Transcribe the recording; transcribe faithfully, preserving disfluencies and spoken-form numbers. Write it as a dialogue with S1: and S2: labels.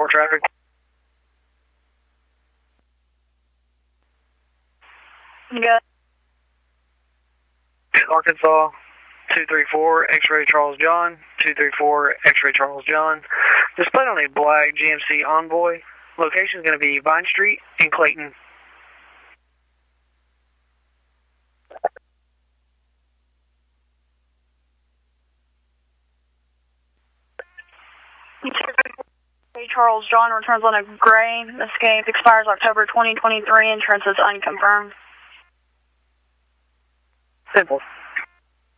S1: report traffic.
S2: Yeah.
S1: Arkansas, two three four, X-ray Charles John, two three four, X-ray Charles John. Displayed on a black G M C Envoy. Location is going to be Vine Street in Clayton.
S2: Charles John returns on a gray. Escape expires October twenty twenty-three. Insurance is unconfirmed.
S1: Simple.